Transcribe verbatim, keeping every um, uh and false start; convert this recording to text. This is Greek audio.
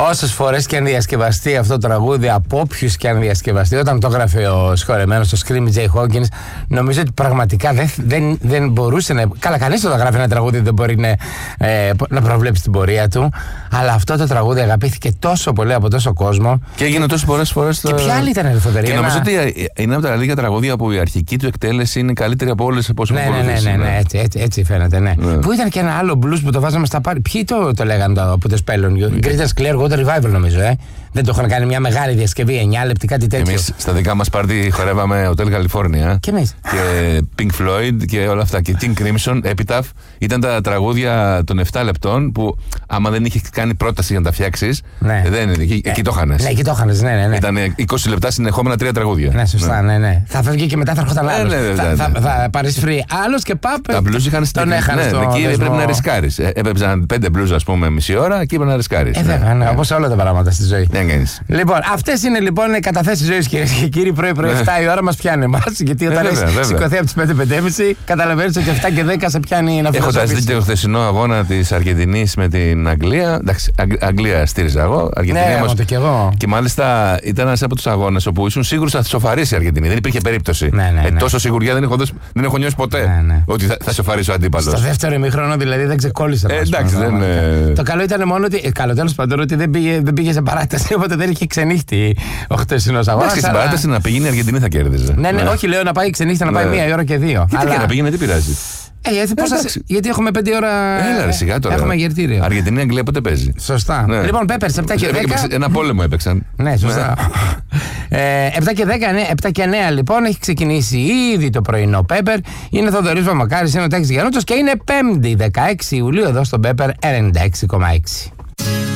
Όσες φορές και αν διασκευαστεί αυτό το τραγούδι, από όποιους και αν διασκευαστεί, όταν το έγραφε ο συγχωρεμένος, το Scream Jay Hawkins, νομίζω ότι πραγματικά δεν, δεν, δεν μπορούσε να. Καλά, κανείς όταν γράφει ένα τραγούδι δεν μπορεί να, ε, να προβλέψει την πορεία του. Αλλά αυτό το τραγούδι αγαπήθηκε τόσο πολύ από τόσο κόσμο. Και έγινε τόσο πολλές φορές. Και ποια άλλη ήταν η ελευθερία. Και νομίζω ότι είναι από τα λίγα τραγούδια που η αρχική του εκτέλεση είναι καλύτερη από όλες τις ναι, ναι, ναι, ναι, ναι, έτσι, έτσι, έτσι φαίνεται. Ναι. Ναι. Που ήταν και ένα άλλο blues που το βάζαμε στα πάρη. Ποιοι το, το λέγανε το, που το σπέλουν. Greatest Clear Water Revival, νομίζω, ε. Δεν το είχαν κάνει μια μεγάλη διασκευή, εννιά λεπτή, κάτι τέτοιο. Εμείς στα δικά μας πάρτι χορεύαμε Hotel California. Και εμείς. Και Pink Floyd και όλα αυτά. Και King Crimson, Epitaph. Ήταν τα τραγούδια των επτά λεπτών που άμα δεν είχε κάνει πρόταση για να τα φτιάξεις. Ναι. Δεν, εκεί, ε, εκεί το είχανες. Ναι, εκεί το είχανες, ναι, ναι, ναι. Ήταν είκοσι λεπτά συνεχόμενα τρία τραγούδια. Ναι, σωστά, ναι, ναι. ναι. Θα φεύγει και μετά θα έρχονταν άλλος. Ναι, ναι, ναι, θα, ναι, ναι. θα, θα πάρεις free άλλος και πάπ. Τα blues είχαν στην τον έχανε. Ναι, εκεί έπρεπε να ρισκάρεις. Έπαιζαν πέντε blues, ας πούμε, μισή ώρα και έπρεπε να ρισκάρεις. Ε, βέβαια, ναι, όπως όλα τα πράγματα στη ζωή. Δεν κάνεις. Λοιπόν, αυτές είναι λοιπόν οι καταθέσεις ζωής, κυρίες και κύριοι. Πρωί-πρωί εφτά η ώρα μας πιάνει εμάς. Γιατί όταν έχεις σηκωθεί από τις πέντε πέντε και μισή, καταλαβαίνεις ότι εφτά και δέκα σε πιάνει να φύγει. Έχοντας δει το χθεσινό αγώνα της Αργεντινής με την Αγγλία. Εντάξει, Αγγλία στήριζα εγώ. Αργεντινή ναι, όμως. Και, εγώ. Και μάλιστα ήταν ένας από τους αγώνες όπου ήσουν σίγουρος ότι θα σοφαρίσει η Αργεντινή. Δεν υπήρχε περίπτωση. Ναι, ναι, ναι. Ε, τόσο σιγουριά δεν έχω, δώσει, δεν έχω νιώσει ποτέ ναι, ναι. ότι θα, θα σοφαρίσει ο αντίπαλος. Στο δεύτερο ημίχρονο δηλαδή δεν ξεκόλλησε. Ε, εντάξει, δεν. Ε... Το καλό ήταν μόνο ότι. Ε, καλό τέλος πάντων ότι δεν πήγε, δεν πήγε σε παράταση, οπότε δεν είχε ξενύχτη ο χτεσινός αγώνας. Εντάξει, στην παράταση να πηγαίνει η Αργεντινή θα κέρδιζε. Ναι, ναι, όχι, λέω να πάει ξενύχτη, να πάει μία η ώρα και δύο. Γιατί και να πήγαινε, τι πειράζει. Ε, γιατί, πώς σας... γιατί έχουμε πέντε ώρα. Έλα, ρε, σιγά τώρα. Έχουμε γερτήριο. Αργεντινή, Αγγλία πότε παίζει. Σωστά. Ναι. Λοιπόν, Πέπερς, επτά και δέκα. Ένα πόλεμο έπαιξαν. Ναι, σωστά. ε, επτά και δέκα, ναι, επτά και εννέα λοιπόν έχει ξεκινήσει ήδη το πρωινό Πέπερ. Είναι Θοδωρής Βαμακάρης, είναι ο Τάκης Γιαννούτσος και είναι Πέμπτη δεκαέξι Ιουλίου εδώ στο Πέπερ ενενήντα έξι κόμμα έξι.